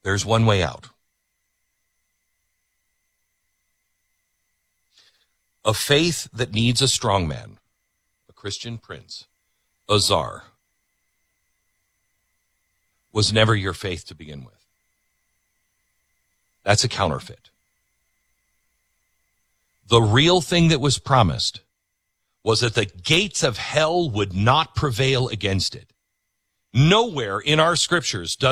There's one way out. A faith that needs a strong man, a Christian prince, a czar, was never your faith to begin with. That's a counterfeit. The real thing that was promised was that the gates of hell would not prevail against it. Nowhere in our scriptures does